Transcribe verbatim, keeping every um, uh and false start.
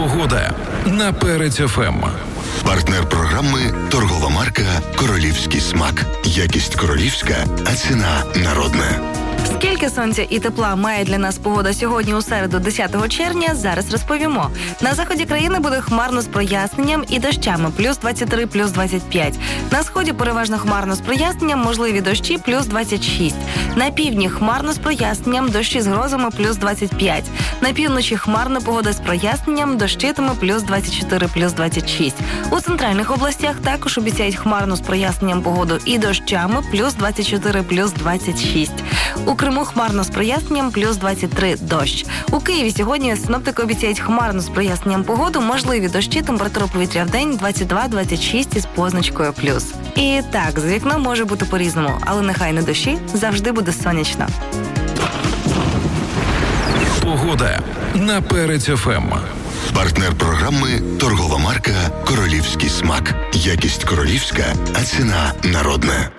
Погода на Перець еф ем. Партнер програми – торгова марка «Королівський смак». Якість королівська, а ціна народна. Скільки сонця і тепла має для нас погода сьогодні у середу, десятого червня, зараз розповімо. На заході країни буде хмарно з проясненням і дощами, плюс двадцять три, плюс двадцять п'ять. На сході переважно хмарно з проясненням, можливі дощі, плюс двадцять шість. На півдні хмарно з проясненням, дощі з грозами, плюс двадцять п'ять. На півночі хмарна погода з проясненням, дощитиме, плюс двадцять чотири, плюс двадцять шість. У центральних областях також обіцяють хмарну з проясненням погоду і дощами, плюс двадцять чотири, плюс двадцять шість. У Криму хмарно з проясненням, плюс двадцять три, дощ. У Києві сьогодні синоптики обіцяють хмарно з проясненням погоду, можливі дощі, температура повітря в день двадцять два - двадцять шість із позначкою плюс. І так, за вікном може бути по-різному, але нехай не дощі, завжди буде сонячно. Погода на Перець еф ем. Партнер програми – торгова марка «Королівський смак». Якість королівська, а ціна народна.